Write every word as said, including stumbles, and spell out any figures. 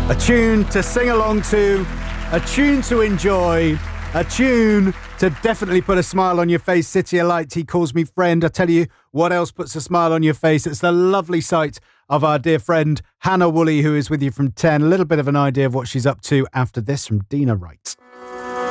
A tune to sing along to, a tune to enjoy, a tune to definitely put a smile on your face. City of Lights, He Calls Me Friend. I tell you what else puts a smile on your face. It's the lovely sight of our dear friend Hannah Woolley, who is with you from ten. A little bit of an idea of what she's up to after this from Dina Wright.